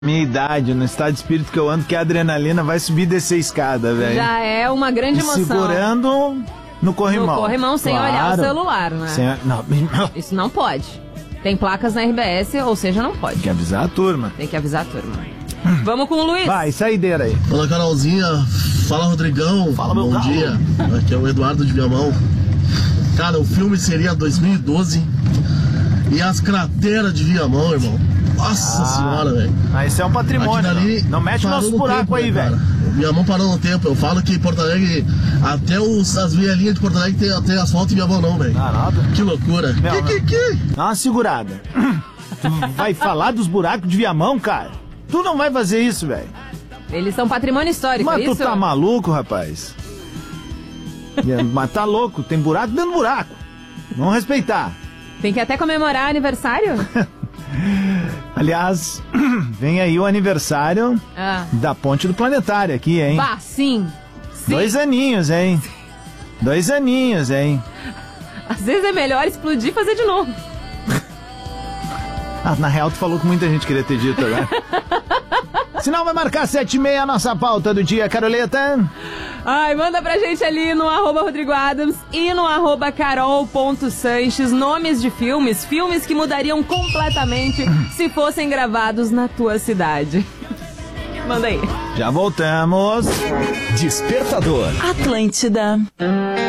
minha idade, no estado de espírito que eu ando, que a adrenalina vai subir e descer a escada, velho. Já é uma grande emoção. Segurando no corrimão. No corrimão, sem olhar o celular, né? Não. Isso não pode. Tem placas na RBS, ou seja, não pode. Tem que avisar a turma. Tem que avisar a turma. Vamos com o Luiz. Vai, saideira aí. Fala, Carolzinha. Fala, Rodrigão. Fala, meu Bom galo. dia. Aqui é o Eduardo de Viamão. Cara, o filme seria 2012 e as crateras de Viamão, irmão. Nossa senhora, velho. Mas isso é um patrimônio. Dali, não mete parou nosso no buraco tempo, aí, né, velho. Viamão parou no tempo. Eu falo que Porto Alegre, até as vielinhas de Porto Alegre tem asfalto e Viamão não, velho. Que loucura. Dá uma segurada. Tu vai falar dos buracos de Viamão, cara? Tu não vai fazer isso, velho. Eles são patrimônio histórico, Mas é isso? tu tá maluco, rapaz? Mas tá louco, tem buraco dentro do buraco. Vamos respeitar. Tem que até comemorar aniversário? Aliás, vem aí o aniversário da Ponte do Planetário aqui, hein? Bah, sim. 2 aninhos, hein? 2 aninhos, hein? Às vezes é melhor explodir e fazer de novo. Na real, tu falou que muita gente queria ter dito, né? Sinal vai marcar 7h30 a nossa pauta do dia, Caroleta. Ai, manda pra gente ali no @RodrigoAdams e no @carol.sanches nomes de filmes que mudariam completamente se fossem gravados na tua cidade. Manda aí. Já voltamos. Despertador. Atlântida.